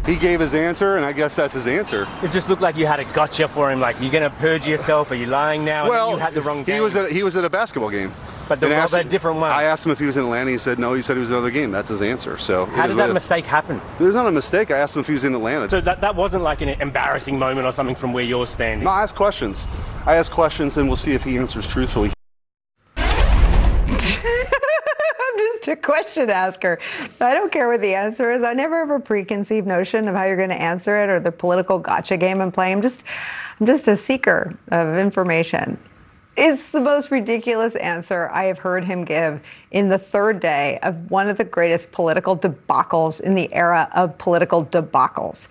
he gave his answer, and I guess that's his answer. It just looked like you had a gotcha for him, like, you're going to purge yourself, are you lying now? Well, and then you had the wrong game. He was at a basketball game. But a different one. I asked him if he was in Atlanta. He said no. He said he was at another game. That's his answer. So how did that mistake happen? There's not a mistake. I asked him if he was in Atlanta. So that wasn't like an embarrassing moment or something from where you're standing? No, I ask questions, and we'll see if he answers truthfully. Just a question asker. I don't care what the answer is. I never have a preconceived notion of how you're going to answer it or the political gotcha game I'm playing. I'm just a seeker of information. It's the most ridiculous answer I have heard him give in the third day of one of the greatest political debacles in the era of political debacles.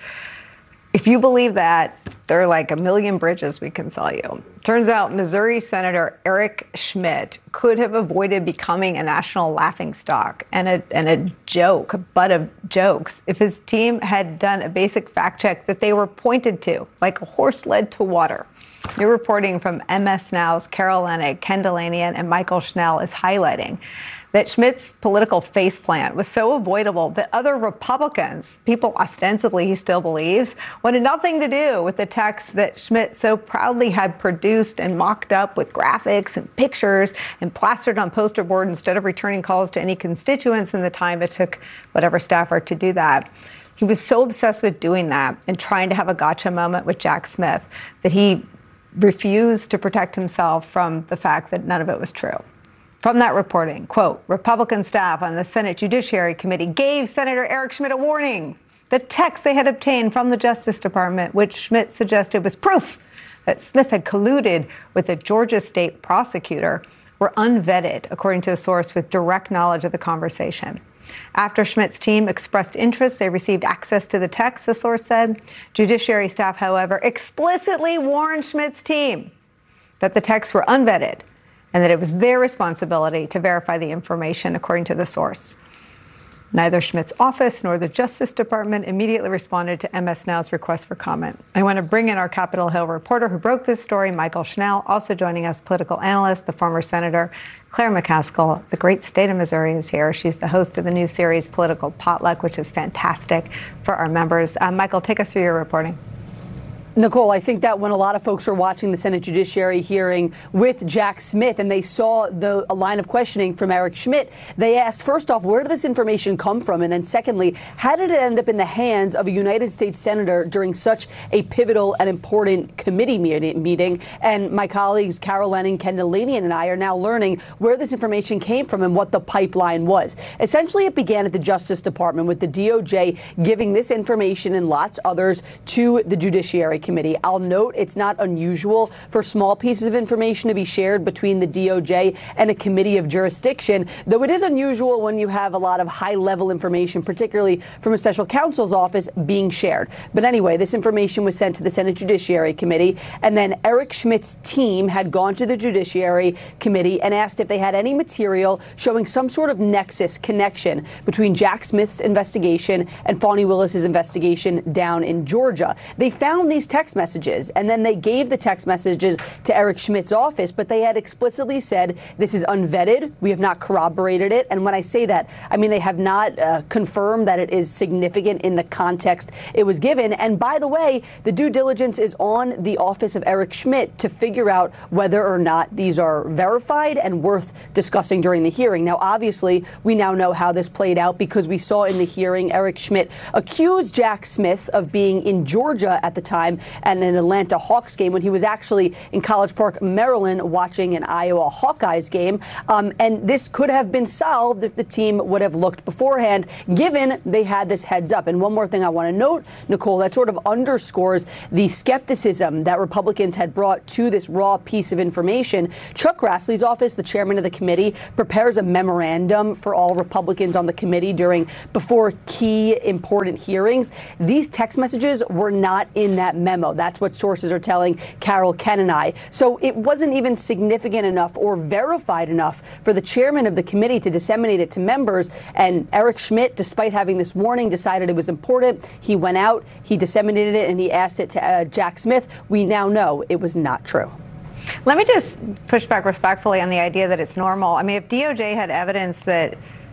If you believe that, there are like a million bridges we can sell you. Turns out Missouri Senator Eric Schmitt could have avoided becoming a national laughingstock and a joke, a butt of jokes, if his team had done a basic fact check that they were pointed to, like a horse led to water. New reporting from MS Now's Carol Leonnig, Ken Delanian, and Michael Schnell is highlighting that Schmitt's political faceplant was so avoidable that other Republicans, people ostensibly he still believes, wanted nothing to do with the text that Schmitt so proudly had produced and mocked up with graphics and pictures and plastered on poster board instead of returning calls to any constituents in the time it took whatever staffer to do that. He was so obsessed with doing that and trying to have a gotcha moment with Jack Smith that he refused to protect himself from the fact that none of it was true. From that reporting, quote, Republican staff on the Senate Judiciary Committee gave Senator Eric Schmitt a warning. The text they had obtained from the Justice Department, which Schmitt suggested was proof that Smith had colluded with a Georgia state prosecutor, were unvetted, according to a source with direct knowledge of the conversation. After Schmitt's team expressed interest, they received access to the text, the source said. Judiciary staff, however, explicitly warned Schmitt's team that the texts were unvetted and that it was their responsibility to verify the information, according to the source. Neither Schmitt's office nor the Justice Department immediately responded to MS Now's request for comment. I want to bring in our Capitol Hill reporter who broke this story, Michael Schnell, also joining us, political analyst, the former Senator Claire McCaskill. The great state of Missouri is here. She's the host of the new series, Political Potluck, which is fantastic for our members. Michael, take us through your reporting. Nicole, I think that when a lot of folks are watching the Senate Judiciary hearing with Jack Smith and they saw a line of questioning from Eric Schmitt, they asked, first off, where did this information come from? And then secondly, how did it end up in the hands of a United States Senator during such a pivotal and important committee meeting? And my colleagues, Carol Leonnig, Ken Delanian, and I are now learning where this information came from and what the pipeline was. Essentially, it began at the Justice Department with the DOJ giving this information and lots others to the Judiciary Committee. I'll note it's not unusual for small pieces of information to be shared between the DOJ and a committee of jurisdiction, though it is unusual when you have a lot of high-level information, particularly from a special counsel's office, being shared. But anyway, this information was sent to the Senate Judiciary Committee, and then Eric Schmitt's team had gone to the Judiciary Committee and asked if they had any material showing some sort of nexus, connection between Jack Smith's investigation and Fani Willis's investigation down in Georgia. They found these text messages, and then they gave the text messages to Eric Schmitt's office, but they had explicitly said, this is unvetted, we have not corroborated it. And when I say that, I mean they have not confirmed that it is significant in the context it was given. And by the way, the due diligence is on the office of Eric Schmitt to figure out whether or not these are verified and worth discussing during the hearing. Now, obviously, we now know how this played out because we saw in the hearing Eric Schmitt accuse Jack Smith of being in Georgia at the time and an Atlanta Hawks game when he was actually in College Park, Maryland, watching an Iowa Hawkeyes game. And this could have been solved if the team would have looked beforehand, given they had this heads up. And one more thing I want to note, Nicole, that sort of underscores the skepticism that Republicans had brought to this raw piece of information. Chuck Grassley's office, the chairman of the committee, prepares a memorandum for all Republicans on the committee before key important hearings. These text messages were not in that memo. That's what sources are telling Carol, Ken, and I. So it wasn't even significant enough or verified enough for the chairman of the committee to disseminate it to members. And Eric Schmitt, despite having this warning, decided it was important. He went out, he disseminated it, and he asked it to Jack Smith. We now know it was not true. Let me just push back respectfully on the idea that it's normal. I mean, if DOJ had evidence that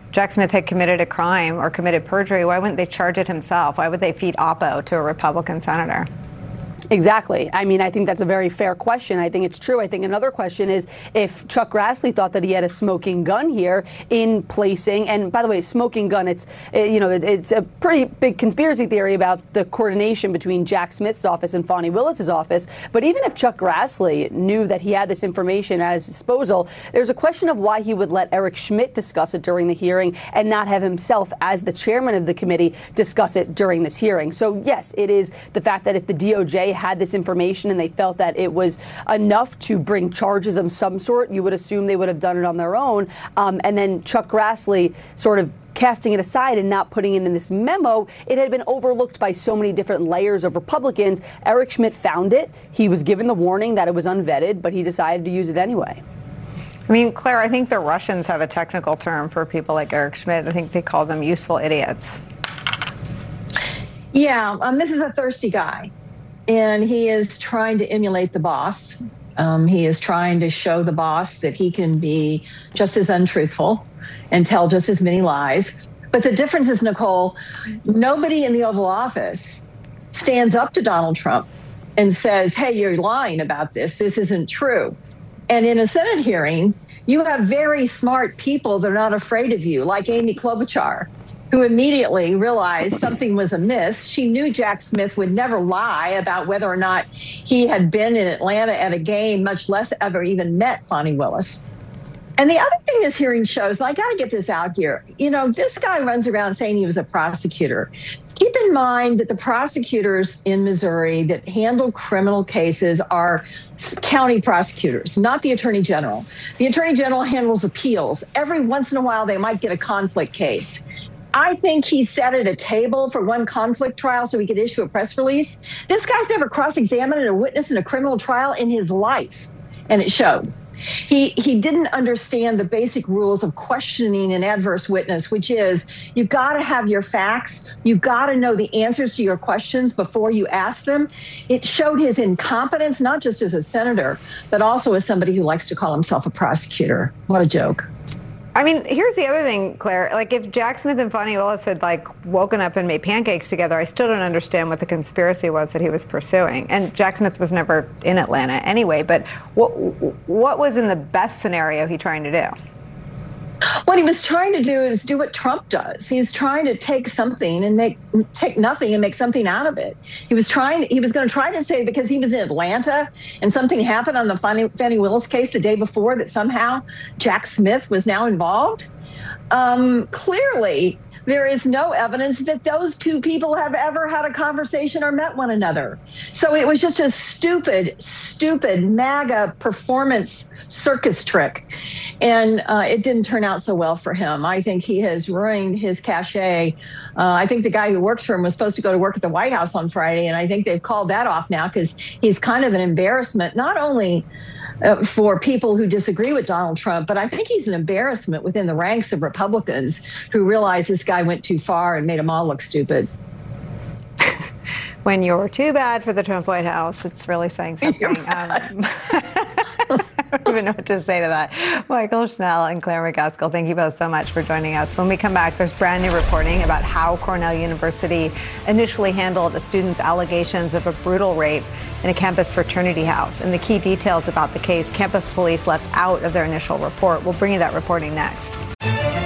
Jack Smith had committed a crime or committed perjury, why wouldn't they charge it himself? Why would they feed Oppo to a Republican senator? Exactly. I mean, I think that's a very fair question. I think it's true. I think another question is if Chuck Grassley thought that he had a smoking gun here in placing, and by the way, smoking gun, it's a pretty big conspiracy theory about the coordination between Jack Smith's office and Fani Willis's office. But even if Chuck Grassley knew that he had this information at his disposal, there's a question of why he would let Eric Schmidt discuss it during the hearing and not have himself, as the chairman of the committee, discuss it during this hearing. So yes, it is the fact that if the DOJ had this information and they felt that it was enough to bring charges of some sort, you would assume they would have done it on their own. And then Chuck Grassley sort of casting it aside and not putting it in this memo, it had been overlooked by so many different layers of Republicans. Eric Schmidt found it. He was given the warning that it was unvetted, but he decided to use it anyway. I mean, Claire, I think the Russians have a technical term for people like Eric Schmidt. I think they call them useful idiots. Yeah, this is a thirsty guy. And he is trying to emulate the boss. He is trying to show the boss that he can be just as untruthful and tell just as many lies. But the difference is, Nicole, nobody in the Oval Office stands up to Donald Trump and says, hey, you're lying about this. This isn't true. And in a Senate hearing, you have very smart people that are not afraid of you, like Amy Klobuchar, who immediately realized something was amiss. She knew Jack Smith would never lie about whether or not he had been in Atlanta at a game, much less ever even met Fani Willis. And the other thing this hearing shows, and I got to get this out here, this guy runs around saying he was a prosecutor. Keep in mind that the prosecutors in Missouri that handle criminal cases are county prosecutors, not the attorney general. The attorney general handles appeals. Every once in a while, they might get a conflict case. I think he sat at a table for one conflict trial so he could issue a press release. This guy's never cross-examined a witness in a criminal trial in his life, and it showed. He didn't understand the basic rules of questioning an adverse witness, which is you've got to have your facts. You've got to know the answers to your questions before you ask them. It showed his incompetence, not just as a senator, but also as somebody who likes to call himself a prosecutor. What a joke. I mean, here's the other thing, Claire. Like, if Jack Smith and Fani Willis had, woken up and made pancakes together, I still don't understand what the conspiracy was that he was pursuing. And Jack Smith was never in Atlanta anyway. But what was in the best scenario he trying to do? What he was trying to do is do what Trump does. He's trying to take something and take nothing and make something out of it. He was going to try to say because he was in Atlanta and something happened on the Fani Willis case the day before that somehow Jack Smith was now involved. Clearly, there is no evidence that those two people have ever had a conversation or met one another. So it was just a stupid MAGA performance circus trick. And it didn't turn out so well for him. I think he has ruined his cachet. I think the guy who works for him was supposed to go to work at the White House on Friday, and I think they've called that off now because he's kind of an embarrassment, not only for people who disagree with Donald Trump, but I think he's an embarrassment within the ranks of Republicans who realize this guy went too far and made them all look stupid. When you're too bad for the Trump White House, it's really saying something. I don't even know what to say to that. Michael Schnell and Claire McCaskill, thank you both so much for joining us. When we come back, there's brand new reporting about how Cornell University initially handled a student's allegations of a brutal rape in a campus fraternity house. And the key details about the case campus police left out of their initial report. We'll bring you that reporting next.